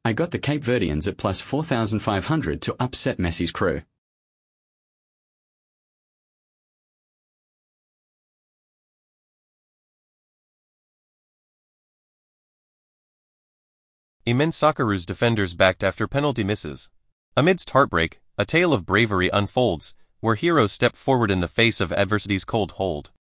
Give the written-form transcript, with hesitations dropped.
I got the Cape Verdeans at plus 4,500 to upset Messi's crew. Immense Socceroos defenders backed after penalty misses. Amidst heartbreak, a tale of bravery unfolds, where heroes step forward in the face of adversity's cold hold.